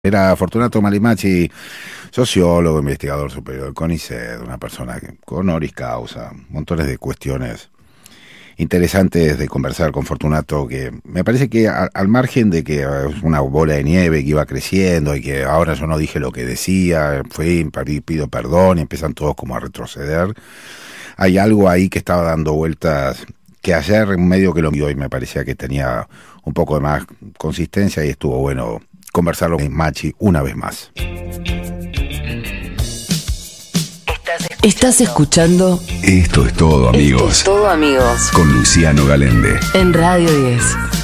Era Fortunato Malimacci, sociólogo, investigador superior del CONICET, una persona con honoris causa, montones de cuestiones interesantes de conversar con Fortunato, que me parece que al margen de que es una bola de nieve que iba creciendo y que ahora yo no dije lo que decía, pido perdón y empiezan todos como a retroceder, hay algo ahí que estaba dando vueltas, que ayer en medio que lo vio y me parecía que tenía un poco de más consistencia y estuvo bueno conversarlo con Machi una vez más. Estás escuchando Esto es todo, amigos. Esto es todo, amigos. Con Luciano Galende. En Radio 10.